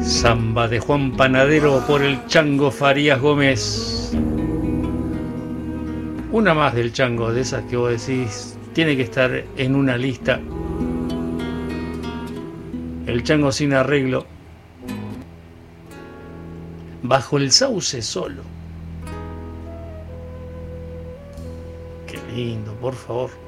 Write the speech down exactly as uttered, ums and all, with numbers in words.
Samba de Juan Panadero por el Chango Farías Gómez. Una más del Chango, de esas que vos decís, tiene que estar en una lista. El Chango sin arreglo. Bajo el sauce solo. Qué lindo, por favor.